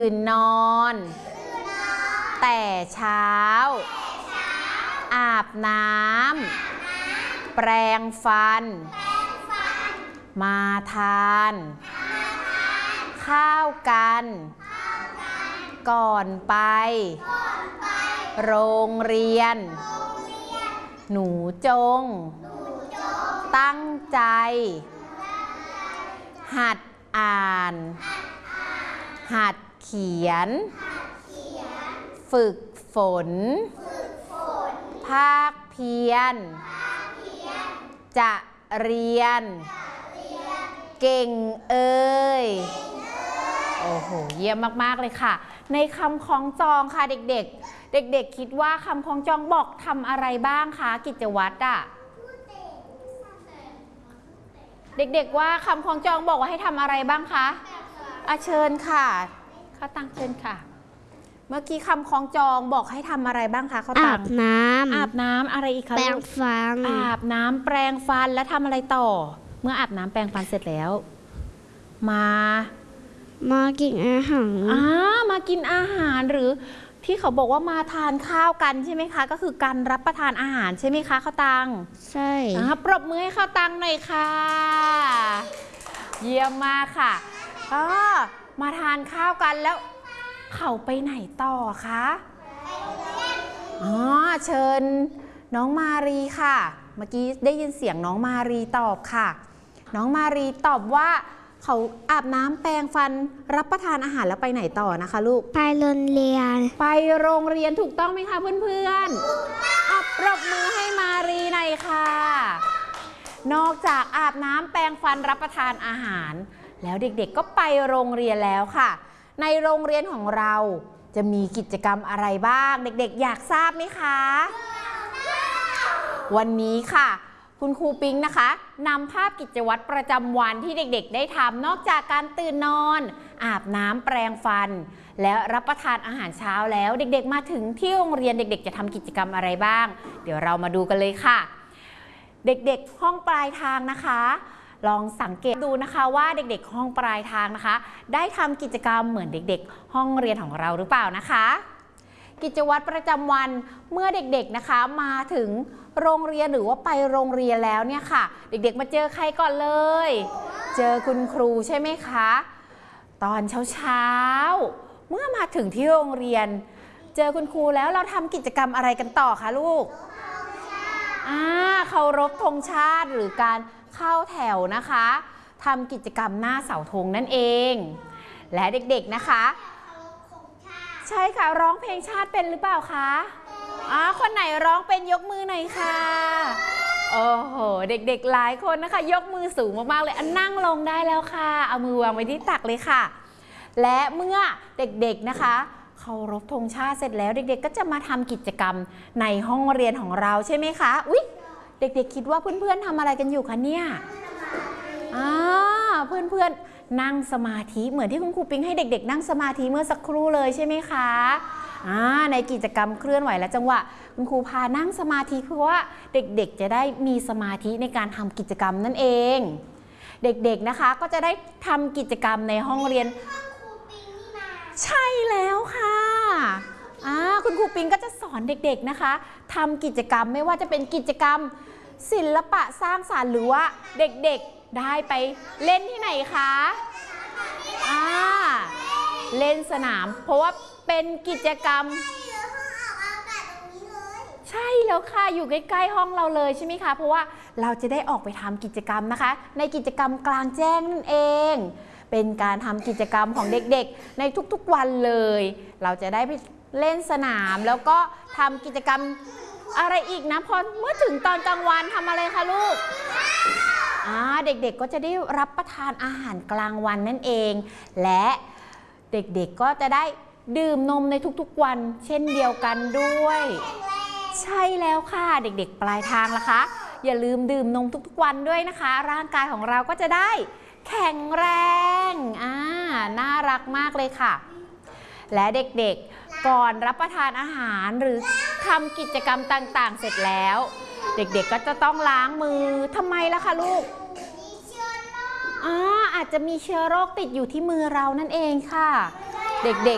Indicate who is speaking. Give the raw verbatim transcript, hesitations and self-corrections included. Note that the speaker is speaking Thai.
Speaker 1: ตื่นนอนแต่เช้าอาบน้ำแปรงฟันมาทานข้าวกันก่อนไปโรงเรียนหนูจงตั้งใจหัดอ่านหัดเขียนฝึกฝนภาคเพียรจะเรียนเก่งเอ่ยโอ้โหเยี่ยมมากๆเลยค่ะในคำคล้องจองค่ะเด็กๆเด็กๆคิดว่าคำคล้องจองบอกทำอะไรบ้างคะกิจวัตรอะเด็กๆว่าคำคล้องจองบอกว่าให้ทำอะไรบ้างคะอาเชิญค่ะข้าวตังเชิญค่ะเมื่อกี้คำคล้องจองบอกให้ทำอะไรบ้างคะข้าวตัง
Speaker 2: อาบน้ำ
Speaker 1: อาบน้ำอะไรอีกคะ
Speaker 2: แปรงฟัน
Speaker 1: อาบน้ำแปรงฟันแล้วทำอะไรต่อเมื่ออาบน้ำแปรงฟันเสร็จแล้วมา
Speaker 2: มากินอาหาร
Speaker 1: อ่ามากินอาหารหรือที่เขาบอกว่ามาทานข้าวกันใช่ไหมคะก็คือการรับประทานอาหารใช่ไหมคะข้าวตัง
Speaker 2: ใช่
Speaker 1: ปรบมือให้ข้าวตังหน่อยค่ะเยี่ยมมากค่ะก็มาทานข้าวกันแล้วเขาไปไหนต่อคะอ๋อเชิญน้องมารีค่ะเมื่อกี้ได้ยินเสียงน้องมารีตอบค่ะน้องมารีตอบว่าเขาอาบน้ำแปรงฟันรับประทานอาหารแล้วไปไหนต่อนะคะลูก
Speaker 2: ไปโรงเรียน
Speaker 1: ไปโรงเรียนถูกต้องไหมคะเพื่อนๆเอาปรบมือให้มารีหน่อยค่ะนอกจากอาบน้ำแปรงฟันรับประทานอาหารแล้วเด็กๆก็ไปโรงเรียนแล้วค่ะในโรงเรียนของเราจะมีกิจกรรมอะไรบ้างเด็กๆอยากทราบไหมคะวันนี้ค่ะคุณครูปิ๊งนะคะนำภาพกิจวัตรประจำวันที่เด็กๆได้ทำนอกจากการตื่นนอนอาบน้ำแปรงฟันและรับประทานอาหารเช้าแล้วเด็กๆมาถึงที่โรงเรียนเด็กๆจะทำกิจกรรมอะไรบ้างเดี๋ยวเรามาดูกันเลยค่ะเด็กๆห้องปลายทางนะคะลองสังเกตดูนะคะว่าเด็กๆห้องปลายทางนะคะได้ทำกิจกรรมเหมือนเด็กๆห้องเรียนของเราหรือเปล่านะคะกิจวัตรประจำวันเมื่อเด็กๆนะคะมาถึงโรงเรียนหรือว่าไปโรงเรียนแล้วเนี่ยค่ะเด็กๆมาเจอใครก่อนเลยเจอคุณครูใช่ไหมคะตอนเช้าๆเมื่อมาถึงที่โรงเรียนเจอคุณครูแล้วเราทำกิจกรรมอะไรกันต่อคะลูกอ่าเคารพธงชาติหรือการเข้าแถวนะคะทำกิจกรรมหน้าเสาธงนั่นเองและเด็กๆนะคะใช่ค่ะร้องเพลงชาติเป็นหรือเปล่าคะอ๋อคนไหนร้องเป็นยกมือหน่อยค่ะโอ้โหเด็กๆหลายคนนะคะยกมือสูงมากๆเลยอันนั่งลงได้แล้วค่ะเอามือวางไว้ที่ตักเลยค่ะและเมื่อเด็กๆนะคะเคารพธงชาติเสร็จแล้วเด็กๆก็จะมาทำกิจกรรมในห้องเรียนของเราใช่ไหมคะอุ๊ยเด็กๆคิดว่าเพื่อนๆทำอะไรกันอยู่คะเนี่ยอ่าเพื่อนๆนั่งสมาธิเหมือนที่คุณครูปิ๊งให้เด็กๆนั่งสมาธิเมื่อสักครู่เลยใช่ไหมคะอ่าในกิจกรรมเคลื่อนไหวและจังหวะคุณครูพานั่งสมาธิเพื่อว่าเด็กๆจะได้มีสมาธิในการทำกิจกรรมนั่นเองเด็กๆนะคะก็จะได้ทำกิจกรรมในห้องเรียนใช่แล้วค่ะอ่าคุณครูปิ๊งก็จะสอนเด็กๆนะคะทำกิจกรรมไม่ว่าจะเป็นกิจกรรมศิลปะสร้างสรรค์หรือว่าเด็กๆได้ไปเล่นที่ไหนคะอ่าเล่นสนามเพราะว่าเป็นกิจกรรมใช่แล้วค่ะอยู่ใกล้ๆห้องเราเลยใช่ไหมคะเพราะว่าเราจะได้ออกไปทำกิจกรรมนะคะในกิจกรรมกลางแจ้งนั่นเองเป็นการทำกิจกรรมของเด็กๆในทุกๆวันเลยเราจะได้ไปเล่นสนามแล้วก็ทำกิจกรรมอะไรอีกนะพอเมื่อถึงตอนกลางวันทำอะไรคะลูกอ่าเด็กๆก็จะได้รับประทานอาหารกลางวันนั่นเองและเด็กๆก็จะได้ดื่มนมในทุกๆวันเช่นเดียวกันด้วยใช่แล้วค่ะเด็กๆปลายทางล่ะคะอย่าลืมดื่มนมทุกๆวันด้วยนะคะร่างกายของเราก็จะได้แข็งแรงอ่าน่ารักมากเลยค่ะและเด็กๆก่อนรับประทานอาหารหรือทำกิจกรรมต่างๆเสร็จแล้วเด็กๆก็จะต้องล้างมือทำไมล่ะคะลูกอ่าอาจจะมีเชื้อโรคติดอยู่ที่มือเรานั่นเองค่ะเด็กๆ